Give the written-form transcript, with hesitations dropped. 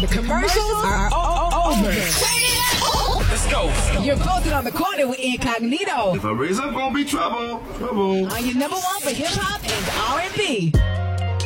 The commercials are over. Let's go. You're posted on the corner with Incognito. If I raise up, gonna be trouble. On your number one for hip hop and R&B.